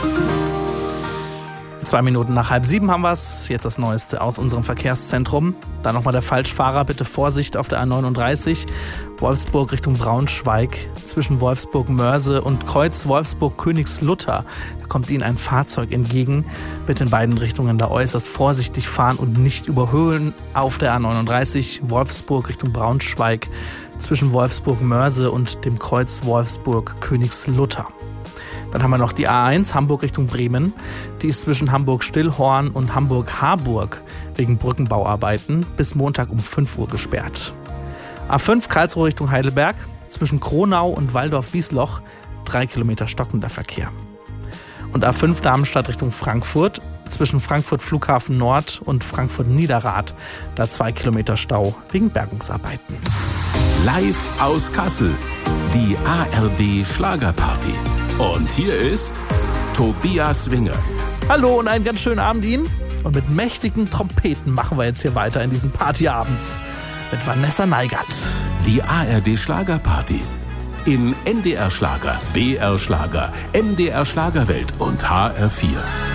2 Minuten nach 6:30 haben wir es. Jetzt das Neueste aus unserem Verkehrszentrum. Dann nochmal der Falschfahrer. Bitte Vorsicht auf der A39. Wolfsburg Richtung Braunschweig. Zwischen Wolfsburg-Mörse und Kreuz Wolfsburg-Königslutter. Da kommt Ihnen ein Fahrzeug entgegen. Bitte in beiden Richtungen da äußerst vorsichtig fahren und nicht überholen. Auf der A39 Wolfsburg Richtung Braunschweig. Zwischen Wolfsburg-Mörse und dem Kreuz Wolfsburg-Königslutter. Dann haben wir noch die A1 Hamburg Richtung Bremen. Die ist zwischen Hamburg-Stillhorn und Hamburg-Harburg wegen Brückenbauarbeiten bis Montag um 5 Uhr gesperrt. A5 Karlsruhe Richtung Heidelberg. Zwischen Kronau und Walldorf-Wiesloch 3 Kilometer stockender Verkehr. Und A5 Darmstadt Richtung Frankfurt. Zwischen Frankfurt Flughafen Nord und Frankfurt Niederrad. Da 2 Kilometer Stau wegen Bergungsarbeiten. Live aus Kassel. Die ARD Schlagerparty. Und hier ist Tobias Winger. Hallo und einen ganz schönen Abend Ihnen. Und mit mächtigen Trompeten machen wir jetzt hier weiter in diesem Partyabend mit Vanessa Neigert. Die ARD Schlagerparty. In NDR Schlager, BR Schlager, MDR Schlagerwelt und HR4.